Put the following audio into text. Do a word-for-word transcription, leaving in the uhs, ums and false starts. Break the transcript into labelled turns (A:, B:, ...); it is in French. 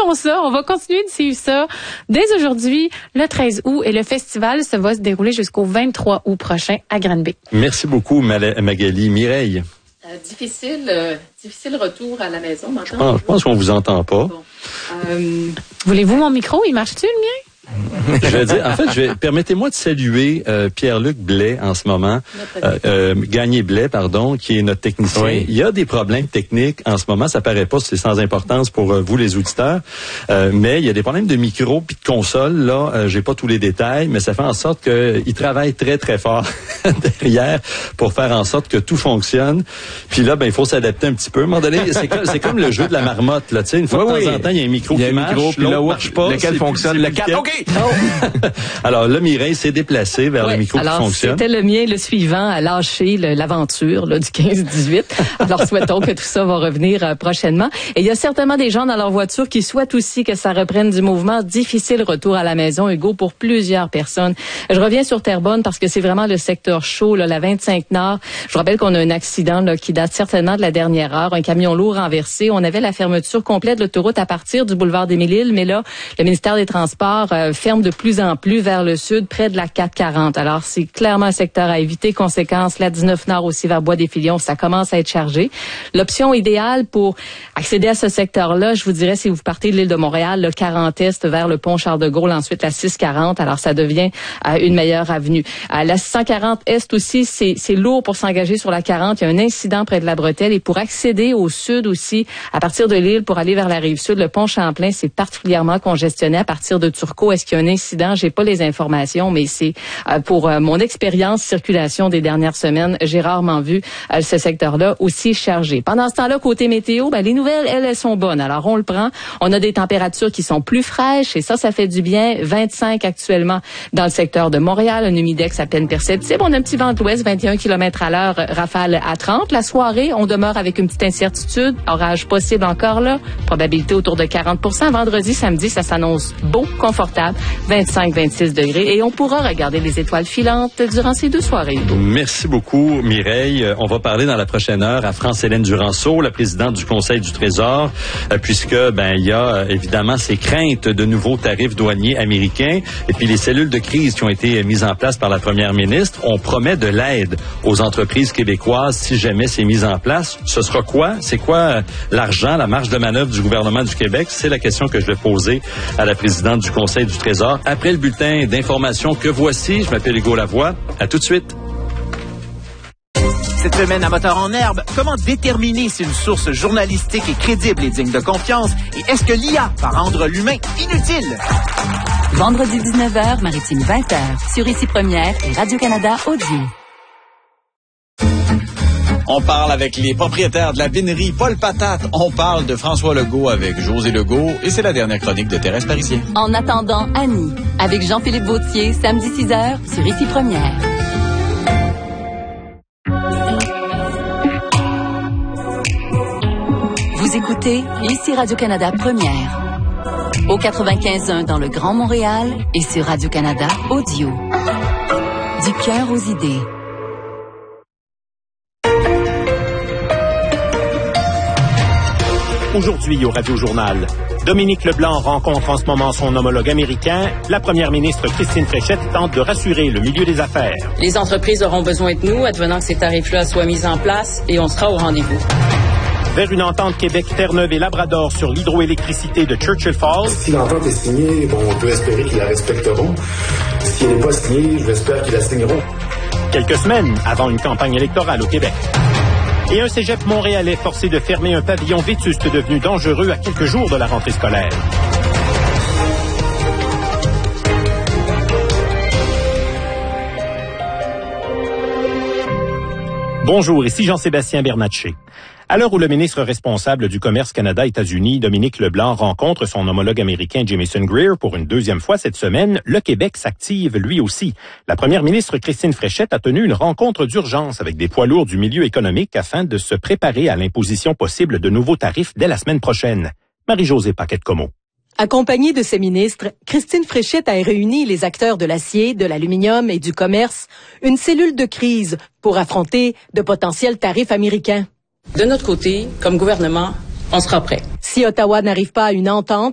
A: suivons ça. On va continuer de suivre ça dès aujourd'hui, le treize août. Et le festival ça va se dérouler jusqu'au vingt-trois août prochain à Granby.
B: Merci beaucoup, Magali. Mireille.
C: Euh, difficile, euh, difficile retour à la maison.
B: Je pense, je pense qu'on vous entend pas.
C: Bon. Euh,
A: Voulez-vous mon micro? Il marche-tu, le mien?
B: Je vais dire, en fait, je vais, permettez-moi de saluer euh, Pierre-Luc Blais en ce moment, euh, euh, Gagné Blais, pardon, qui est notre technicien. Oui. Il y a des problèmes techniques en ce moment, ça paraît pas, c'est sans importance pour euh, vous les auditeurs, euh, mais il y a des problèmes de micro puis de console. Là, euh, j'ai pas tous les détails, mais ça fait en sorte qu'il travaille très très fort derrière pour faire en sorte que tout fonctionne. Puis là, ben il faut s'adapter un petit peu. À un moment donné, c'est comme, c'est comme le jeu de la marmotte, là, tu sais, une fois oui, de temps oui. en temps, il y a un micro qui marche, micro, puis l'autre marche pas.
D: Lequel fonctionne, le quatre. OK.
B: Oh. Alors, le Mireille s'est déplacé vers
C: ouais,
B: le micro
C: alors,
B: qui fonctionne.
C: C'était le mien, le suivant, à lâcher le, l'aventure là, du quinze dix-huit. Alors, souhaitons que tout ça va revenir euh, prochainement. Et il y a certainement des gens dans leur voiture qui souhaitent aussi que ça reprenne du mouvement. Difficile retour à la maison, Hugo, pour plusieurs personnes. Je reviens sur Terrebonne parce que c'est vraiment le secteur chaud, là, la vingt-cinq Nord. Je rappelle qu'on a un accident là, qui date certainement de la dernière heure. Un camion lourd renversé. On avait la fermeture complète de l'autoroute à partir du boulevard des Mille-Îles, mais là, le ministère des Transports euh, ferme de plus en plus vers le sud, près de la quatre quarante. Alors, c'est clairement un secteur à éviter. Conséquence, la dix-neuf Nord aussi vers Bois-des-Filions, ça commence à être chargé. L'option idéale pour accéder à ce secteur-là, je vous dirais, si vous partez de l'île de Montréal, le quarante Est vers le pont Charles-de-Gaulle, ensuite la six quarante, alors ça devient euh, une meilleure avenue. Euh, la cent quarante Est aussi, c'est, c'est lourd pour s'engager sur la quarante. Il y a un incident près de la Bretelle. Et pour accéder au sud aussi, à partir de l'île, pour aller vers la rive sud, le pont Champlain, c'est particulièrement congestionné à partir de Turcot. Est-ce qu'il y a un incident? J'ai pas les informations, mais c'est euh, pour euh, mon expérience circulation des dernières semaines, j'ai rarement vu euh, ce secteur-là aussi chargé. Pendant ce temps-là, côté météo, ben, les nouvelles, elles, elles sont bonnes. Alors, on le prend. On a des températures qui sont plus fraîches et ça, ça fait du bien. vingt-cinq actuellement dans le secteur de Montréal, un humidex à peine perceptible. On a un petit vent de l'ouest, vingt et un kilomètres à l'heure, rafale à trente. La soirée, on demeure avec une petite incertitude. Orage possible encore là. Probabilité autour de quarante pour cent. Vendredi, samedi, ça s'annonce beau, confortable. vingt-cinq, vingt-six degrés. Et on pourra regarder les étoiles filantes durant ces deux soirées.
B: Merci beaucoup, Mireille. On va parler dans la prochaine heure à France-Hélène Duranceau, la présidente du Conseil du Trésor, puisque, ben, il y a évidemment ces craintes de nouveaux tarifs douaniers américains et puis les cellules de crise qui ont été mises en place par la première ministre. On promet de l'aide aux entreprises québécoises si jamais c'est mis en place. Ce sera quoi? C'est quoi l'argent, la marge de manœuvre du gouvernement du Québec? C'est la question que je vais poser à la présidente du Conseil du Trésor après le bulletin d'information que voici. Je m'appelle Hugo Lavoie. À tout de suite.
E: Cette semaine à Moteur en herbe, comment déterminer si une source journalistique est crédible et digne de confiance? Et est-ce que l'I A va rendre l'humain inutile?
F: Vendredi dix-neuf heures, Maritime vingt heures, sur Ici Première et Radio-Canada Audio.
G: On parle avec les propriétaires de la vinerie Paul Patate. On parle de François Legault avec José Legault. Et c'est la dernière chronique de Thérèse Parisien.
F: En attendant, Annie, avec Jean-Philippe Vautier, samedi six heures, sur Ici Première. Vous écoutez Ici Radio-Canada Première. Au quatre-vingt-quinze point un dans le Grand Montréal et sur Radio-Canada Audio. Du cœur aux idées.
H: Aujourd'hui au Radio-Journal, Dominique Leblanc rencontre en ce moment son homologue américain. La première ministre Christine Fréchette tente de rassurer le milieu des affaires.
I: Les entreprises auront besoin de nous, advenant que ces tarifs-là soient mis en place, et on sera au rendez-vous.
H: Vers une entente Québec-Terre-Neuve et Labrador sur l'hydroélectricité de Churchill Falls.
J: Si l'entente est signée, bon, on peut espérer qu'ils la respecteront. Si elle n'est pas signée, j'espère qu'ils la signeront.
H: Quelques semaines avant une campagne électorale au Québec. Et un cégep montréalais forcé de fermer un pavillon vétuste devenu dangereux à quelques jours de la rentrée scolaire. Bonjour, ici Jean-Sébastien Bernatchez. À l'heure où le ministre responsable du Commerce Canada-États-Unis, Dominique Leblanc, rencontre son homologue américain Jamieson Greer pour une deuxième fois cette semaine, le Québec s'active lui aussi. La première ministre Christine Fréchette a tenu une rencontre d'urgence avec des poids lourds du milieu économique afin de se préparer à l'imposition possible de nouveaux tarifs dès la semaine prochaine. Marie-Josée Paquette-Comeau.
K: Accompagnée de ses ministres, Christine Fréchette a réuni les acteurs de l'acier, de l'aluminium et du commerce, une cellule de crise pour affronter de potentiels tarifs américains.
I: De notre côté, comme gouvernement, on sera prêt.
K: Si Ottawa n'arrive pas à une entente,